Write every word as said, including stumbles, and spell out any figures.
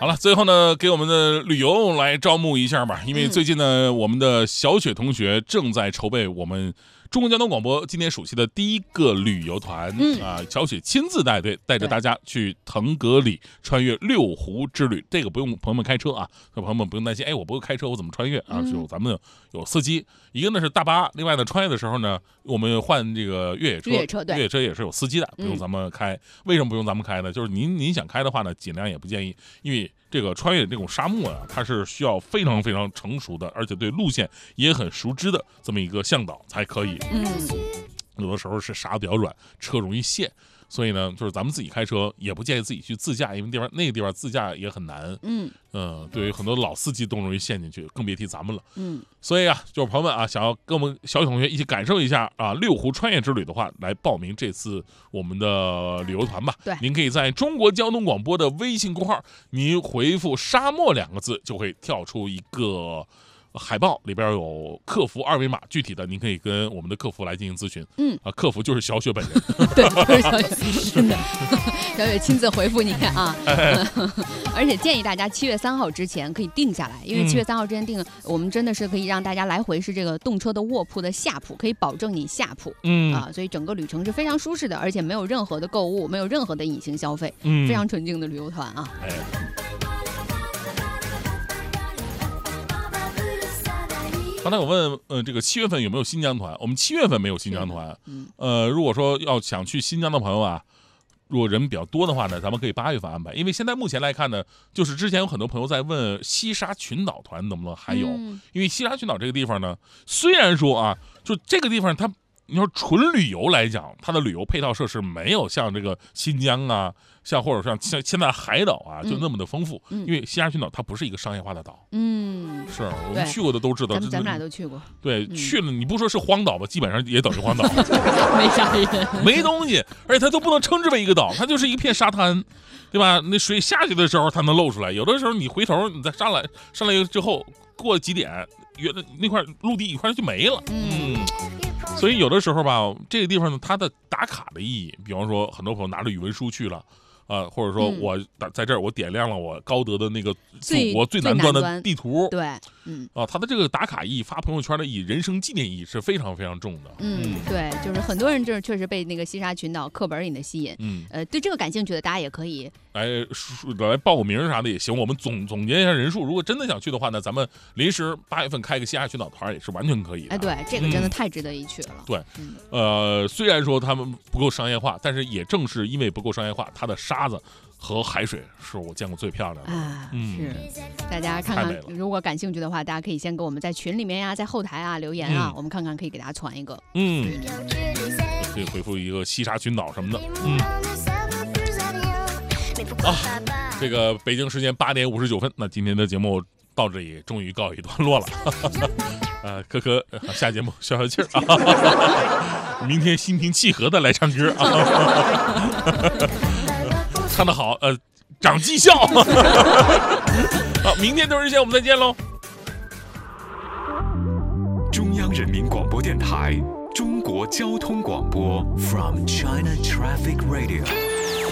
好了，最后呢，给我们的旅游来招募一下吧，因为最近呢，嗯、我们的小雪同学正在筹备我们中国交通广播今年暑期的第一个旅游团，嗯啊，小雪亲自带队，带着大家去腾格里穿越六湖之旅。这个不用朋友们开车啊，朋友们不用担心，哎，我不会开车，我怎么穿越啊？是有咱们有司机，一个呢是大巴，另外呢穿越的时候呢，我们换这个越野车， 越野车对， 越野车也是有司机的，不用咱们开。嗯、为什么不用咱们开呢？就是您您想开的话呢，尽量也不建议，因为这个穿越这种沙漠啊，它是需要非常非常成熟的，而且对路线也很熟知的这么一个向导才可以。嗯，有的时候是沙比较软，车容易陷，所以呢，就是咱们自己开车也不建议自己去自驾，因为地方那个地方自驾也很难。嗯嗯，对于很多老司机都容易陷进去，更别提咱们了。嗯，所以啊，就是朋友们啊，想要跟我们小雪同学一起感受一下啊六湖穿越之旅的话，来报名这次我们的旅游团吧。 对， 您可以在中国交通广播的微信公号，您回复沙漠两个字，就会跳出一个海报，里边有客服二维码，具体的您可以跟我们的客服来进行咨询。嗯啊，客服就是小雪本人。 对，就是小雪，真的，小雪亲自回复你啊。哎、而且建议大家七月三号之前可以定下来，因为七月三号之前定，嗯、我们真的是可以让大家来回是这个动车的卧铺的下铺，可以保证你下铺。嗯啊，所以整个旅程是非常舒适的，而且没有任何的购物，没有任何的隐形消费，嗯，非常纯净的旅游团啊。哎。 刚才我问，呃，这个七月份有没有新疆团？我们七月份没有新疆团。嗯，呃，如果说要想去新疆的朋友啊，如果人比较多的话呢，咱们可以八月份安排。因为现在目前来看呢，就是之前有很多朋友在问西沙群岛团能不能还有，嗯、因为西沙群岛这个地方呢，虽然说啊，就这个地方它，你说纯旅游来讲，它的旅游配套设施没有像这个新疆啊。像或者像像现在海岛啊，就那么的丰富，嗯、因为西沙群岛它不是一个商业化的岛。嗯，是我们去过的都知道。 咱们咱们俩都去过。 对，嗯、去了你不说是荒岛吧，基本上也等于荒岛。 没啥人， 没东西，而且它都不能称之为一个岛，它就是一片沙滩，对吧？那水下去的时候它能露出来，有的时候你回头你再上来，上来之后过几点，原来那块陆地一块就没了。嗯。嗯，所以有的时候吧，这个地方呢，它的打卡的意义，比方说很多朋友拿着语文书去了。啊，或者说我在这儿我点亮了我高德的那个祖国最南端的地图， 对，嗯， 啊，它的这个打卡意义、发朋友圈的意义、人生纪念意义是非常非常重的。 嗯，对，就是很多人就是确实被那个西沙群岛课本里的吸引，嗯，呃，对这个感兴趣的大家也可以来来报个名啥的也行。我们总总结一下人数，如果真的想去的话呢，咱们临时八月份开个西沙群岛团也是完全可以的。 哎，对，这个真的太值得一去了。 嗯、对，嗯、呃，虽然说他们不够商业化，但是也正是因为不够商业化，它的沙子和海水是我见过最漂亮的啊！嗯，是，大家看看，如果感兴趣的话，大家可以先给我们在群里面呀，在后台啊留言啊，嗯、我们看看可以给大家传一个。嗯， 可以回复一个西沙群岛什么的。嗯，啊，这个北京时间八点五十九分，那今天的节目到这里终于告一段落了。呃，科科，下节目消消气儿啊！明天心平气和的来唱歌啊！唱得好，呃，长绩效。好，明天同一时间我们再见喽。 中央人民广播电台中国交通广播 From China Traffic Radio。